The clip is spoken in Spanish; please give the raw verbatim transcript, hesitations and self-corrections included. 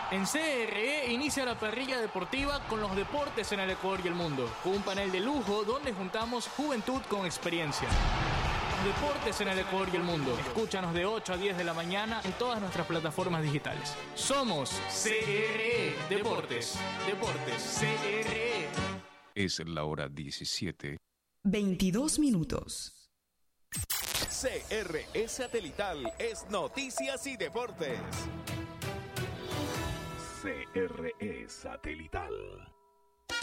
En C R E inicia la parrilla deportiva con los deportes en el Ecuador y el mundo, con un panel de lujo donde juntamos juventud con experiencia. Los deportes en el Ecuador y el mundo. Escúchanos de ocho a diez de la mañana en todas nuestras plataformas digitales. Somos C R E Deportes. Deportes C R E. Es la hora diecisiete. veintidós minutos. C R E Satelital es noticias y deportes. C R E Satelital.